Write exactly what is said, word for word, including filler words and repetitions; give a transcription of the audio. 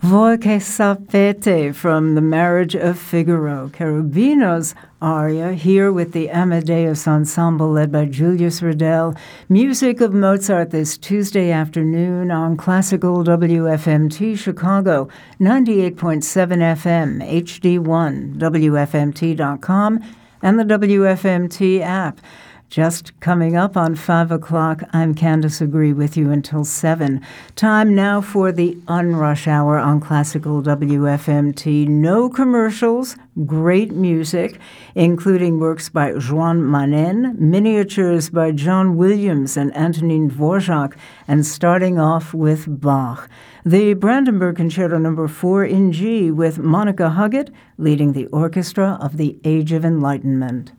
Voi che sapete from The Marriage of Figaro, Cherubino's aria, here with the Amadeus Ensemble led by Julius Riddell. Music of Mozart this Tuesday afternoon on Classical W F M T Chicago, ninety-eight point seven F M, H D one, W F M T dot com, and the W F M T app. Just coming up on five o'clock, I'm Candace Agree with you until seven. Time now for the Unrush Hour on Classical W F M T. No commercials, great music, including works by Joan Manen, miniatures by John Williams and Antonin Dvorak, and starting off with Bach. The Brandenburg Concerto Number four in G with Monica Huggett leading the orchestra of the Age of Enlightenment.